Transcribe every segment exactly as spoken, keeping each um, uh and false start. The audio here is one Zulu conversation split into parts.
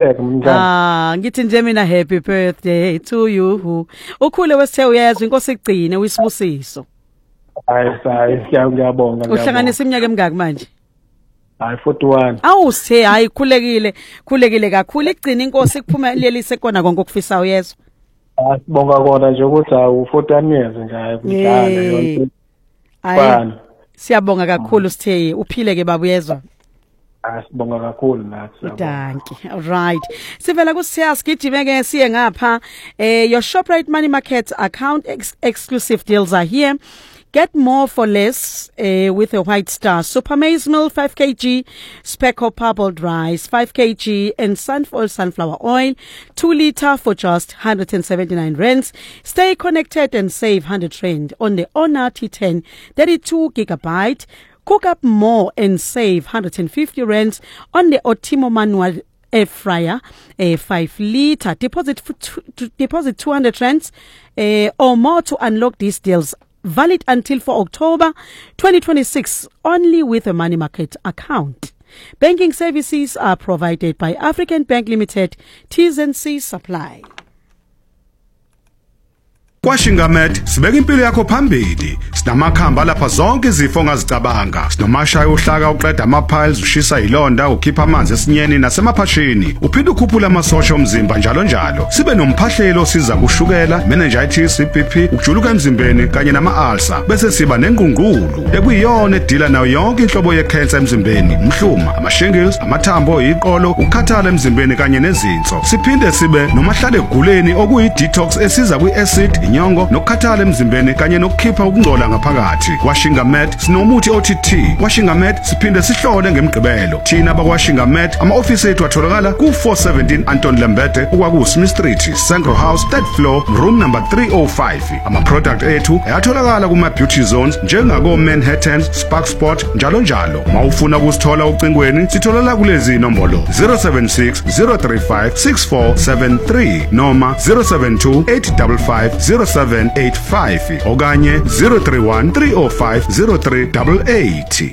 Sitheke mnjani? Ah, ngithi nje mina happy birthday to you. Ukhule wesithe uyezwa inkosi igcine uyisibusiso. Hayi sayi ngiyabonga. Uhlanganisa iminyaka emingaki manje? Hayi forty-one. Awuse hayi khulekile, khulekile kakhulu igcina inkosi ikuphumelelise kona konke okufisayo yezwa. Asibonga kona nje ukuthi awu forty-one years nje hayi kudala yonke. Hayi. Siyabonga kakhulu sithe uphile ke baba uyezwa. Asibonga kakhulu nathi. Danki. All right. Sivela kusiya sigijime ke siye ngapha. Eh your Shoprite Money Market account ex exclusive deals are here. Get more for less uh, with a White Star Super Maize Meal five kilograms, Speckle Parboiled Rice five kilograms, and Sunfall Sunflower Oil two litre for just one hundred seventy-nine rands. Stay connected and save one hundred rand on the Honor T ten thirty-two gigabyte. Cook up more and save one hundred fifty rands on the Otimo Manual air fryer, a five litre. Deposit for two, deposit two hundred rands uh, or more to unlock these deals. Valid until for October twenty twenty-six, only with a money market account. Banking services are provided by African Bank Limited, T's and C's Supply. KwaShingamed sibeka impilo yakho phambili. Sinamakhamba lapha zonke izifo ongazicabanga. Sinomashaya ohlaka uqeda ama-piles, ushisa ilonda, ukhipha amanzi esinyeni nasemaphashini. Uphinde ukhuphula amasosha omzimba njalo njalo. Sibe nomphahlelo osiza kushukela, meningitis, B P, ukujuluka emzimbeni kanye nama-ulcer. Bese siba nengqungqulu ekuyiyona edila nayo yonke inhlobo ye-cancer emzimbeni, umhluma, ama-shingles, amathambo, iqolo, ukukhathala emzimbeni kanye nezinso. Siphinde sibe nomahlale eguleni okuyi-detox esiza kwi-acid, inyongo nokukhathala emzimbeni kanye nokukhipha ukungcola ngaphakathi. KwaShingamed sinomuthi O T T. KwaShingamed siphinde sihlole ngemigqibelo. Thina bakwaShingamed ama-office ethu atholakala ku four seventeen Anton Lembede okwaku Smith Street, Sangro House, third floor, room number three oh five. Ama-product ethu ayatholakala kuma-beauty zones njengako Manhattan, Spark Sport njalo njalo. Mawufuna kusithola ucingweni sitholala kulezi inombolo zero seven six zero three five six four seven three noma zero seven two eight five five zero seven eight five okanye zero three one three oh five zero three eight eight.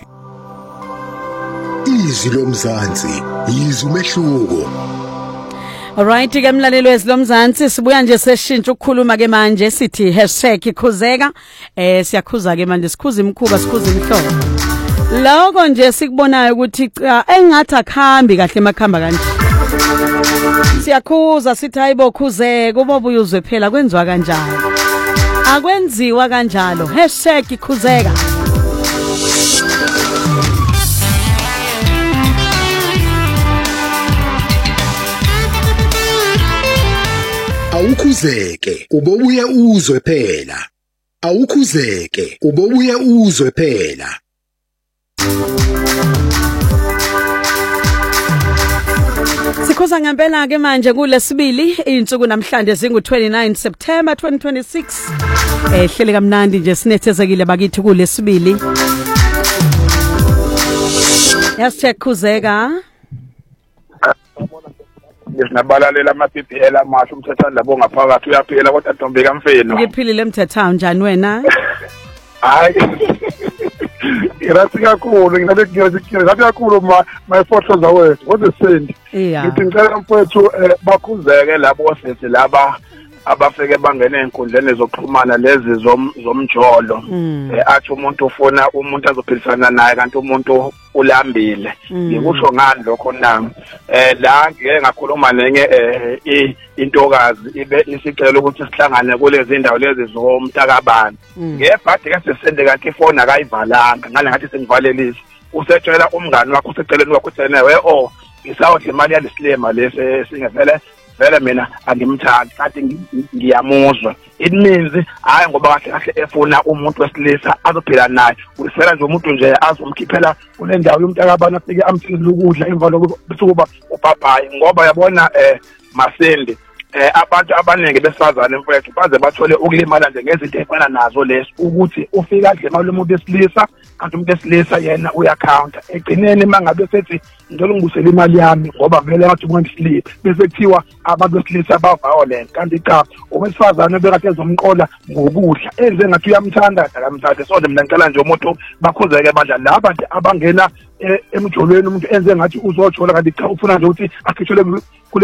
Izwi lomzansi, izwi umehluko. Alright ke mlalelo wezilomzansi sibuya nje seshintsha ukukhuluma ke manje sithi hashtag ikhuzeka eh siyakhuza ke manje sikhuza imkhuba sikhuza imhlobo. Lokho nje sikubonayo ukuthi engathi akhambi kahle emakhamba kanje. Siyakhuza sithi hayibo khuzeka ubobuye uzwe phela kwenziwa kanjalo. Akwenziwa kanjalo. Hashtag ikhuzeka. Awukhuzeke ubobuye uzwe phela. Awukhuzeke ubobuye uzwe phela. Sikhuza ngempela ke manje kulesibili insuku namhlanje zingu twenty-nine September twenty twenty-six. Eh hlele kamnandi nje sinethezekile bakithi kulesibili. Hashtag khuzeka. Ngisnabalalela ama-P P L amasha umthethane labo ngaphakathi uyaphila kodwa Ntombi kaMfeno. Ngiphilile mthethayo njani wena? Hayi. Irasi kakhulu nginabe ngiyazikira kakhulu my my photos awethu what the send. Ngithi ngicela mfowethu bakhuzeke labo sethi laba abafike bangene enkundleni zokuxhumana lezi zomjolo athi umuntu ufuna umuntu azophilisana naye kanti umuntu ulambile. Ngikusho ngani lokho nami eh la ngeke ngakhuluma nenye intokazi ibe isicela ukuthi sihlangane kulezi indawo lezi zomntakabani ngebhadi ke sesende kanti ifoni akayivalanga ngale ngathi sengivalelise usetshela umngani wakho useceleni wakho uthene we oh isawuhle imali yalisilema lese singevele vele mina angimthandi kanti ngiyamuzwa it means hayi ngoba kahle kahle efuna umuntu wesilisa azophila naye uyisela nje umuntu nje azomkhiphela kule ndawo yomntakabani afike amthile ukudla emva lokuba ubhabhayi ngoba yabona eh Masindi eh abantu abaningi besifazane mfowethu baze bathole ukulimala nje ngezinto ezifana nazo leso ukuthi ufika adle imali umuntu wesilisa kanti umuntu wesilisa yena uyacounter egcineni mangabe sethi ngicela ngibusele imali yami ngoba vele ngathi umuntu wesilisa bese kuthiwa abantu wesilisa ba violent kanti cha owesifazane bekade ezomqola ngokudla enze ngathi uyamthanda akamthande so mina ngicela nje umuntu bakhuzeke bandla laba abangena emjolweni umuntu enze ngathi uzojola kanti cha ufuna nje ukuthi akhitshele